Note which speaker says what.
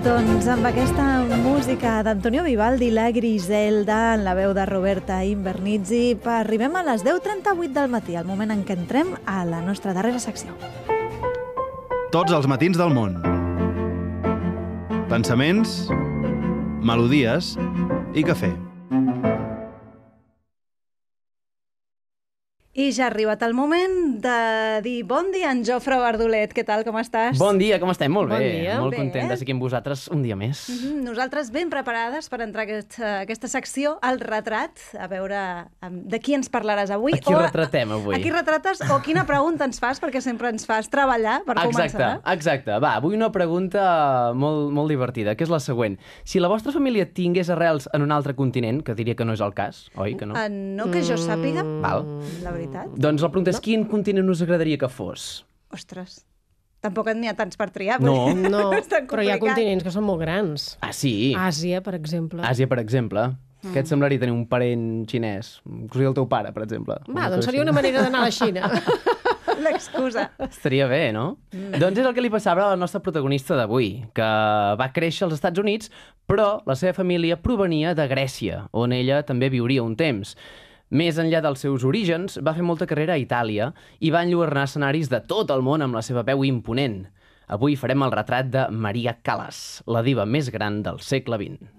Speaker 1: Doncs amb aquesta música d'Antonio Vivaldi, la Griselda, en la veu de Roberta Invernizzi, arribem a les 10:38 del matí, el moment en què entrem a la nostra darrera secció.
Speaker 2: Tots els matins del món. Pensaments, melodies i cafè.
Speaker 1: I ja ha arribat el moment de dir bon dia en Jofre Bardolet. Què tal, com estàs?
Speaker 3: Bon dia, com estem? Molt bé.
Speaker 1: Bon dia.
Speaker 3: Molt
Speaker 1: Bé.
Speaker 3: content de ser aquí amb vosaltres un dia més.
Speaker 1: Nosaltres ben preparades per entrar a aquesta secció, al retrat, a veure de qui ens parlaràs avui.
Speaker 3: A qui retratem avui?
Speaker 1: A qui retrates o quina pregunta ens fas, perquè sempre ens fas treballar per començar.
Speaker 3: Exacte. Va, avui una pregunta molt divertida, que és la següent. Si la vostra família tingués arrels en un altre continent, que diria que no és el cas, oi que no?
Speaker 1: No que jo sàpiga,
Speaker 3: Val.
Speaker 1: la veritat.
Speaker 3: Doncs la pregunta és quin continent us agradaria que fos?
Speaker 1: Ostres, tampoc n'hi ha tants per triar.
Speaker 3: No.
Speaker 4: No,
Speaker 1: És tan
Speaker 4: però hi ha
Speaker 1: complicat.
Speaker 4: continents que són molt grans.
Speaker 3: Ah, sí?
Speaker 4: Àsia, per exemple.
Speaker 3: Àsia, per exemple. Què et semblaria tenir un parent xinès? Inclús el teu pare, per exemple.
Speaker 4: Va, doncs seria una manera d'anar a la Xina.
Speaker 1: L'excusa.
Speaker 3: Estaria bé, no? Doncs és el que li passava a la nostra protagonista d'avui, que va créixer als Estats Units, però la seva família provenia de Grècia, on ella també viuria un temps. Més enllà dels seus orígens, va fer molta carrera a Itàlia i va enlluernar escenaris de tot el món amb la seva veu imponent. Avui farem el retrat de Maria Callas, la diva més gran del segle XX.